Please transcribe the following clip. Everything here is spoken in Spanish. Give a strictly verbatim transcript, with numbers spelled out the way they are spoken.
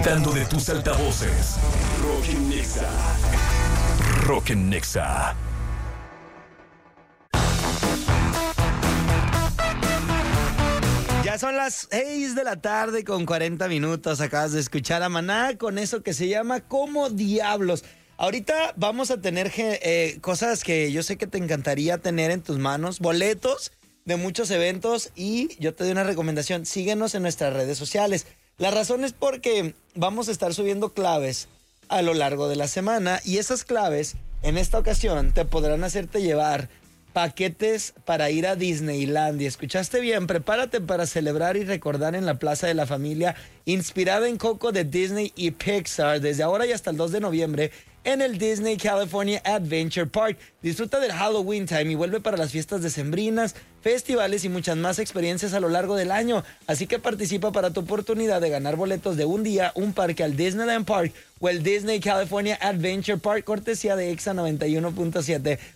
disfrutando de tus altavoces. Rock en Nexa. Rock en Nexa. Ya son las seis de la tarde con cuarenta minutos. Acabas de escuchar a Maná con eso que se llama Como Diablos. Ahorita vamos a tener eh, cosas que yo sé que te encantaría tener en tus manos. Boletos de muchos eventos y yo te doy una recomendación. Síguenos en nuestras redes sociales. La razón es porque vamos a estar subiendo claves a lo largo de la semana y esas claves en esta ocasión te podrán hacerte llevar paquetes para ir a Disneylandia. ¿Escuchaste bien? Prepárate para celebrar y recordar en la Plaza de la Familia, inspirada en Coco de Disney y Pixar, desde ahora y hasta el dos de noviembre en el Disney California Adventure Park. Disfruta del Halloween Time y vuelve para las fiestas decembrinas, festivales y muchas más experiencias a lo largo del año. Así que participa para tu oportunidad de ganar boletos de un día, un parque al Disneyland Park o el Disney California Adventure Park, cortesía de Exa noventa y uno punto siete.